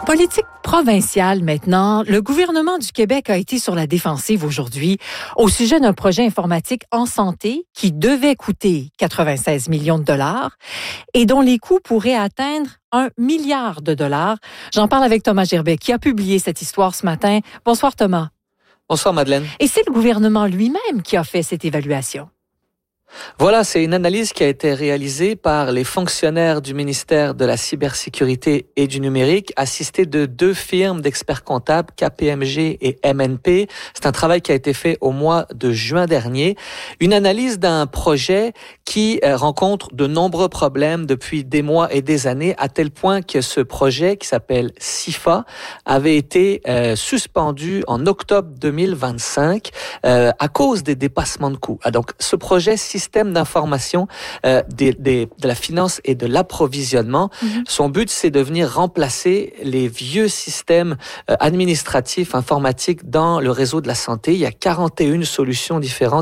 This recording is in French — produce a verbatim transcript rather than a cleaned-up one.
Politique provinciale maintenant. Le gouvernement du Québec a été sur la défensive aujourd'hui au sujet d'un projet informatique en santé qui devait coûter quatre-vingt-seize millions de dollars et dont les coûts pourraient atteindre un milliard de dollars. J'en parle avec Thomas Gerbet qui a publié cette histoire ce matin. Bonsoir Thomas. Bonsoir Madeleine. Et c'est le gouvernement lui-même qui a fait cette évaluation. Voilà, c'est une analyse qui a été réalisée par les fonctionnaires du ministère de la Cybersécurité et du Numérique, assistés de deux firmes d'experts comptables, K P M G et M N P. C'est un travail qui a été fait au mois de juin dernier. Une analyse d'un projet qui rencontre de nombreux problèmes depuis des mois et des années, à tel point que ce projet, qui s'appelle C I F A, avait été euh, suspendu en octobre deux mille vingt-cinq euh, à cause des dépassements de coûts. Ah, donc, ce projet système d'information euh, des, des, de la finance et de l'approvisionnement. Mm-hmm. Son but, c'est de venir remplacer les vieux systèmes euh, administratifs, informatiques dans le réseau de la santé. Il y a quarante et une solutions différentes